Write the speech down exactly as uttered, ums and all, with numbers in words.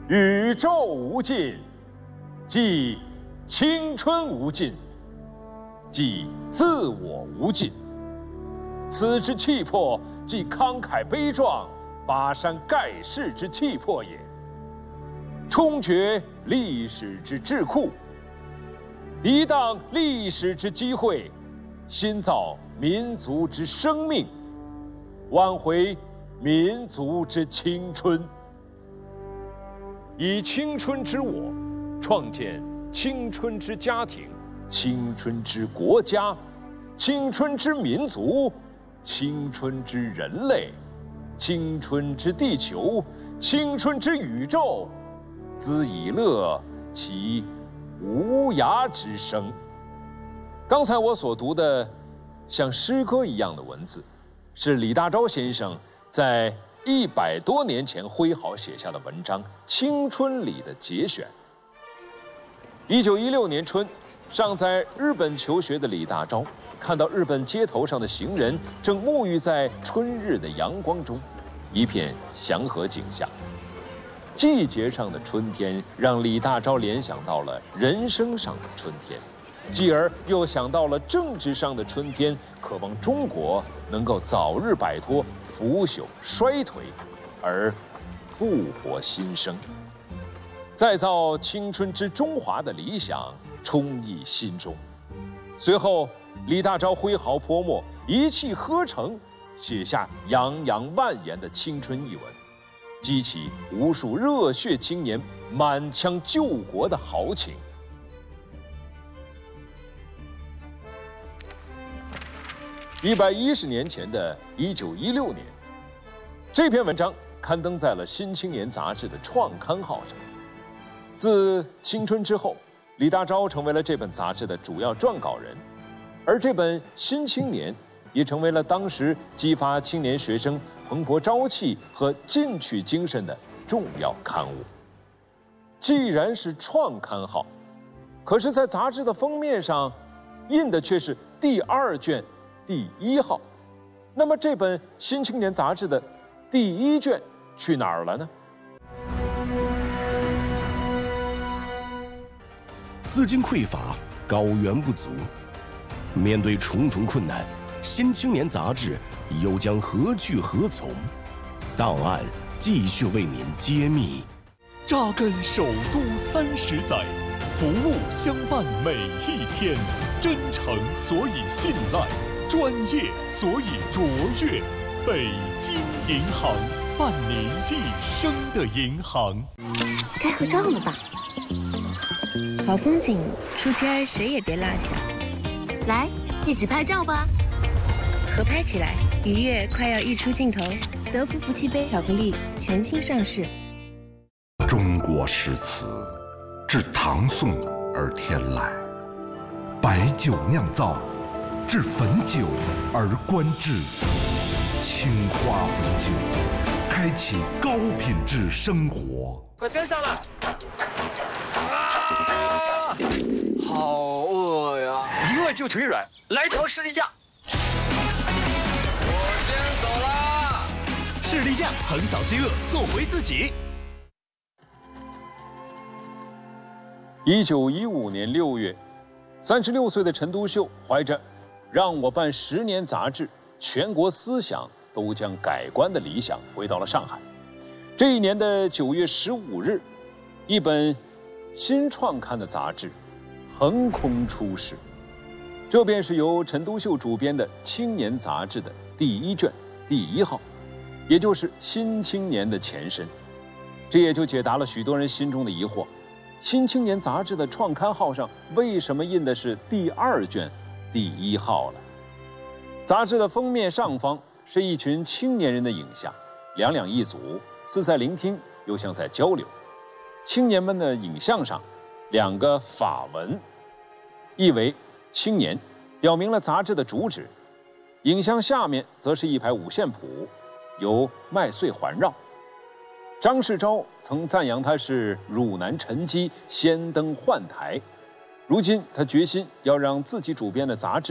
宇宙无尽，即青春无尽，即自我无尽。此之气魄，即慷慨悲壮、巴山盖世之气魄也。冲决历史之智库，涤荡历史之机会，新造民族之生命，挽回民族之青春。以青春之我，创建青春之家庭、青春之国家、青春之民族、青春之人类、青春之地球、青春之宇宙，兹以乐其无涯之声。刚才我所读的像诗歌一样的文字，是李大钊先生在一百多年前挥毫写下的文章《青春》里的节选。一九一六年春，尚在日本求学的李大钊看到日本街头上的行人正沐浴在春日的阳光中，一片祥和景象。季节上的春天让李大钊联想到了人生上的春天，继而又想到了政治上的春天，渴望中国能够早日摆脱腐朽衰颓，而复活新生，再造青春之中华的理想充溢心中。随后，李大钊挥毫泼墨，一气呵成，写下洋洋万言的青春译文，激起无数热血青年满腔救国的豪情。一百一十年前的一九一六年，这篇文章刊登在了《新青年》杂志的创刊号上。自青春之后，李大钊成为了这本杂志的主要撰稿人，而这本《新青年》也成为了当时激发青年学生蓬勃朝气和进取精神的重要刊物。既然是创刊号，可是在杂志的封面上印的却是第二卷第一号，那么这本《新青年》杂志的第一卷去哪儿了呢？ 资金匮乏，稿源不足，面对重重困难，《新青年》杂志又将何去何从？档案继续为您揭秘。 扎根首都三十载，服务相伴每一天，真诚所以信赖，专业所以卓越。北京银行，伴您一生的银行。 该合照了吧？好风景，出片谁也别落下。 来，一起拍照吧。 合拍起来，愉悦快要溢出镜头。德芙福气杯巧克力全新上市。 中国诗词，至唐宋而天来，白酒酿造，至汾酒而观致。青花汾酒，开启高品质生活。 快跟上了！啊，好饿呀！一饿就腿软，来条士力架。我先走啦！ 士力架横扫饥饿，做回自己。 一九一五年六月，三十六岁的陈独秀怀着“让我办十年杂志，全国思想都将改观”的理想，回到了上海。这一年的九月十五日，一本新创刊的杂志横空出世，这便是由陈独秀主编的《青年》杂志的第一卷第一号，也就是《新青年》的前身。这也就解答了许多人心中的疑惑：《新青年》杂志的创刊号上为什么印的是第二卷第一号了？杂志的封面上方是一群青年人的影像，两两一组，似在聆听，又像在交流。青年们的影像上，两个法文，意为青年，表明了杂志的主旨。影像下面则是一排五线谱，由麦穗环绕。张世钊曾赞扬他是汝南沉积，先登宦台。如今他决心要让自己主编的杂志